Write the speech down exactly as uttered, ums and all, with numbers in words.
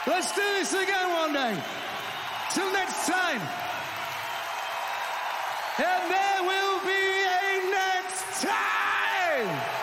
Let's do this again one day. Till next time. And there will be a next time.